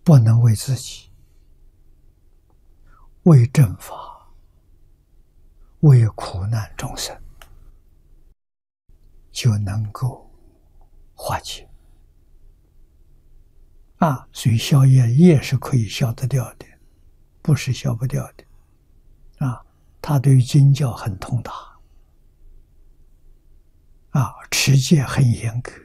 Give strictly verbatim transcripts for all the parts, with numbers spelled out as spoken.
不能为自己，为正法，为苦难众生，就能够化解。啊，所以消业业是可以消得掉的，不是消不掉的。啊，他对于经教很通达，啊，持戒很严格，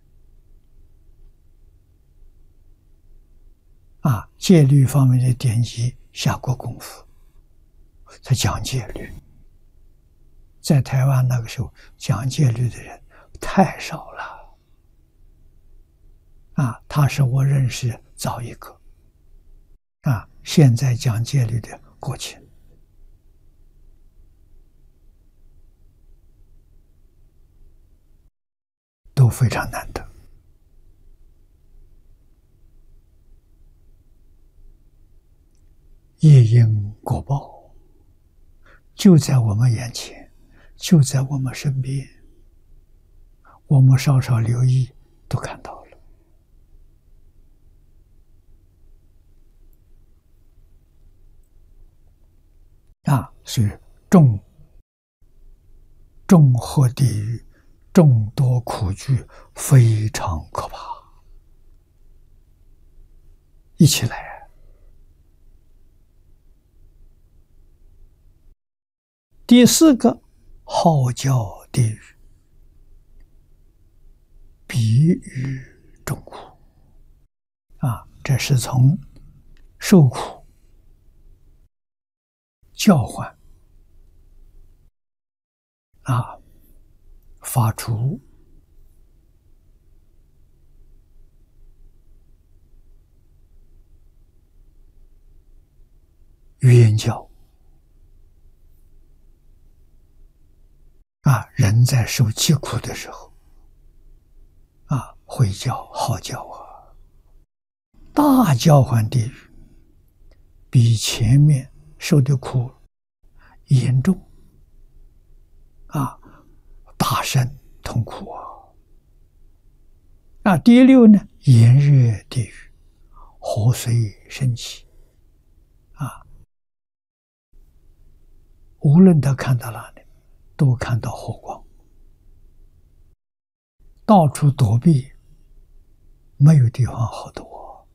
啊，戒律方面的典籍下过功夫，他讲戒律。在台湾那个时候，讲戒律的人太少了。啊，他是我认识早一个，啊，现在讲戒律的过去，都非常难得。业因果报就在我们眼前，就在我们身边，我们稍稍留意都看到了。啊，所以众众祸地狱，众多苦剧，非常可怕。一起来，第四个号叫地狱，比喻众苦。啊，这是从受苦叫唤啊，发出冤叫啊，人在受疾苦的时候啊，会叫号叫啊，大叫唤地狱，比前面受的苦严重啊，大声痛苦啊。那第六呢，炎热地狱，火水升起啊，无论他看到哪里，都看到火光，到处躲避，没有地方好躲。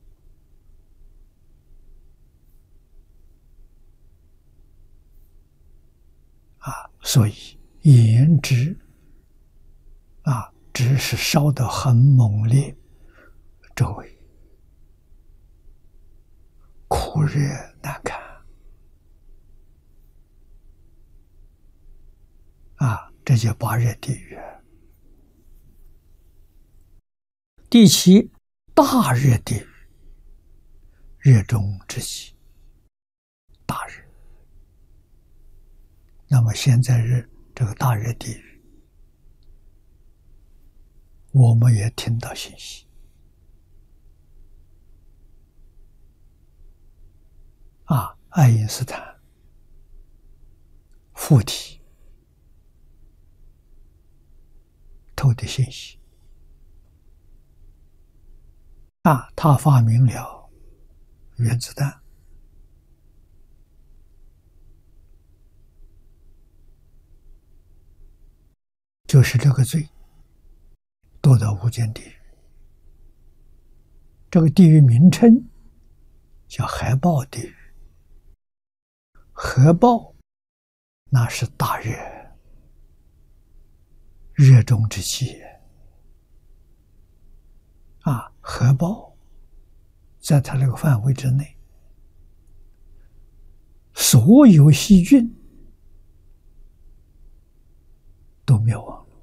啊，所以炎直啊，直是烧得很猛烈，周围苦热难看啊，这就八热地狱。第七，大热地狱，热中之极，大热。那么现在是这个大热地狱，我们也听到信息啊，爱因斯坦附体透的信息啊，他发明了原子弹，就是这个罪堕到无间地狱。这个地狱名称叫海豹地狱，核爆那是大热，热中之极啊，核爆在它这个范围之内，所有细菌都灭亡了。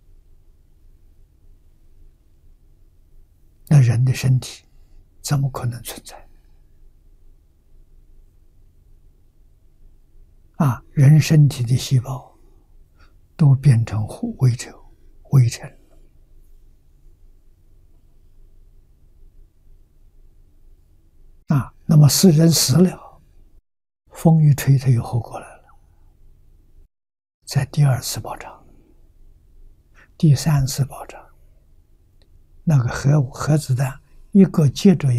那人的身体怎么可能存在？啊，人身体的细胞都变成微尘，微尘啊。那么死人死了，风一吹，他又活过来了，在第二次爆炸，第三次爆炸，那个核核子弹一个接着一个。